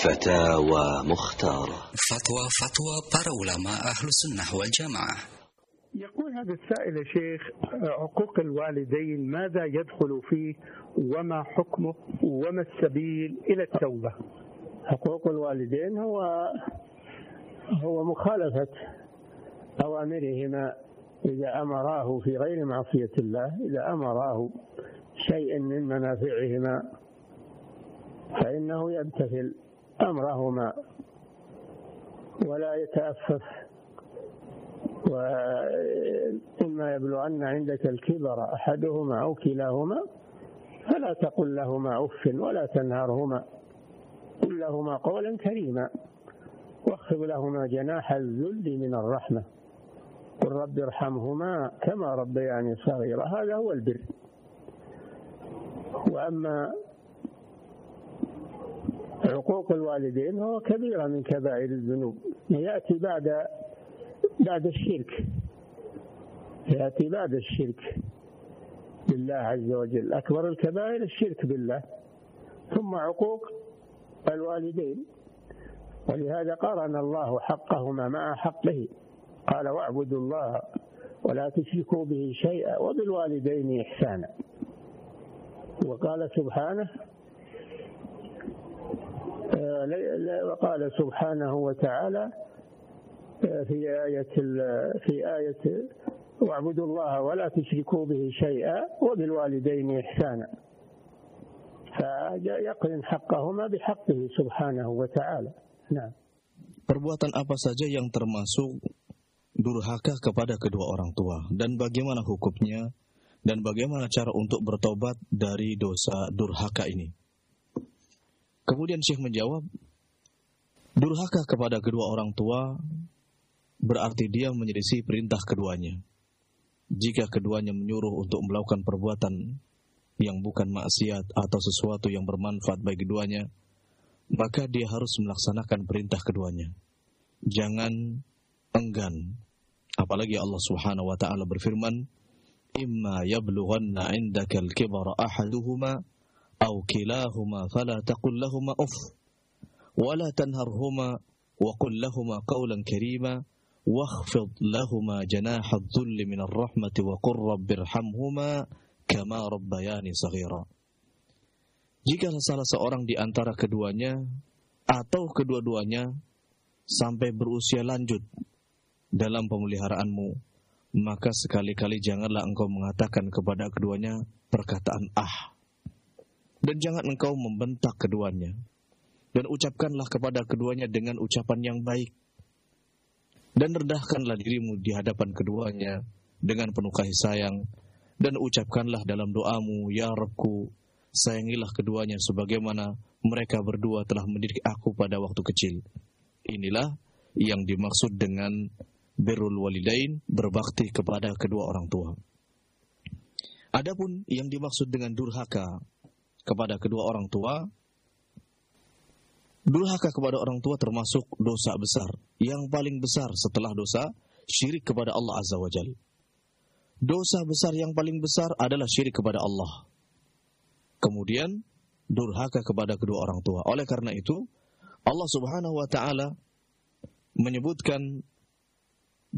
فتاوى مختارة. فتوى para ulama ahlu sunnah wal jamaah. يقول هذا السائل يا شيخ: عقوق الوالدين ماذا يدخل فيه وما حكمه وما السبيل إلى التوبة؟ حقوق الوالدين هو مخالفة أوامرهما إذا أمراه في غير معصية الله، إذا أمراه شيء من منافعهما فإنه يمتثل أمرهما ولا يتأفف. وإما يبلغن عندك الكبر أحدهما أو كلاهما فلا تقل لهما أف ولا تنهرهما، قل لهما قولا كريما واخفض لهما جناح الذل من الرحمة، قل رب ارحمهما كما ربياني صغيرا. هذا هو البر. وأما عقوق الوالدين هو كبيرة من كبائر الذنوب، يأتي بعد الشرك، يأتي بعد الشرك بالله عز وجل. أكبر الكبائر الشرك بالله، ثم عقوق الوالدين. ولهذا قارن الله حقهما مع حقه، قال: واعبدوا الله ولا تشركوا به شيئا وبالوالدين إحسانا. وقال سبحانه وتعالى في آية واعبدوا الله ولا تشركوا به شيئا وبالوالدين إحسانا، فيقرن حقهما بحقه سبحانه وتعالى. Nah. Perbuatan apa saja yang termasuk durhaka kepada kedua orang tua dan bagaimana hukumnya dan bagaimana cara untuk bertobat dari dosa durhaka ini? Kemudian Syekh menjawab, durhaka kepada kedua orang tua berarti dia menyelisih perintah keduanya. Jika keduanya menyuruh untuk melakukan perbuatan yang bukan maksiat atau sesuatu yang bermanfaat bagi keduanya, maka dia harus melaksanakan perintah keduanya. Jangan enggan. Apalagi Allah Subhanahu wa taala berfirman, "Imma yablughanna 'indaka al-kibara ahaduhuma aw kilahuma fala taqul lahumā uff wa la tanharhumā wa qul lahumā qawlan karīmā wakhfid lahumā janāha adh-dhulli min ar-rahmati wa qur rabbirhamhumā kamā rabbayānī shaghīrā." Jika salah seorang di antara keduanya atau kedua-duanya sampai berusia lanjut dalam pemeliharaanmu, maka sekali-kali janganlah engkau mengatakan kepada keduanya perkataan dan jangan engkau membentak keduanya, dan ucapkanlah kepada keduanya dengan ucapan yang baik, dan rendahkanlah dirimu di hadapan keduanya dengan penuh kasih sayang, dan ucapkanlah dalam doamu, "Ya Rabbku, sayangilah keduanya sebagaimana mereka berdua telah mendidik aku pada waktu kecil." Inilah yang dimaksud dengan birrul walidain, berbakti kepada kedua orang tua. Adapun yang dimaksud dengan durhaka kepada kedua orang tua, durhaka kepada orang tua termasuk dosa besar, yang paling besar setelah dosa syirik kepada Allah Azza wa Jalla. Dosa besar yang paling besar adalah syirik kepada Allah. Kemudian durhaka kepada kedua orang tua. Oleh karena itu Allah Subhanahu wa taala menyebutkan